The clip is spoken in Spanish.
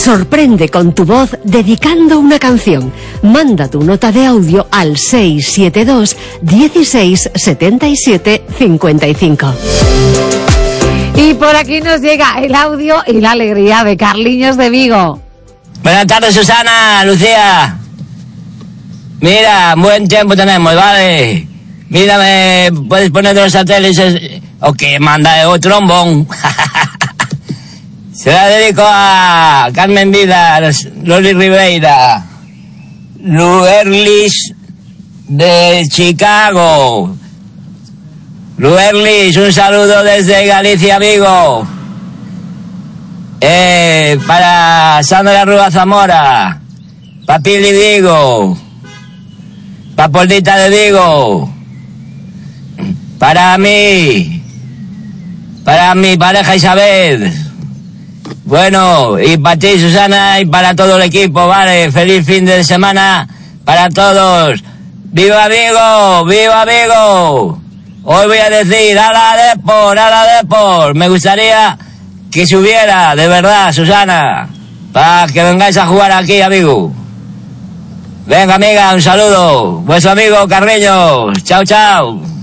Sorprende con tu voz dedicando una canción. Manda tu nota de audio al 672 16 77 55. Y por aquí nos llega el audio y la alegría de Carliños de Vigo. Buenas tardes, Susana, Lucía. Mira, buen tiempo tenemos, ¿vale? Mira, ¿me puedes poner los satélites? O que manda un trombón. Se la dedico a Carmen Vidas, Loli Ribeira, Luerlis de Chicago. Luerlis, un saludo desde Galicia, Vigo. Para Sandra Rúa Zamora, para Pili Vigo, para Poldita de Vigo, para mi pareja Isabel. Bueno, y para ti, Susana, y para todo el equipo, ¿vale? Feliz fin de semana para todos. ¡Viva Vigo! ¡Viva Vigo! Hoy voy a decir, ¡a la Depor! Me gustaría que subiera, de verdad, Susana, para que vengáis a jugar aquí a Vigo. Venga, amiga, un saludo. Vuestro amigo Carreños. Chao, chao.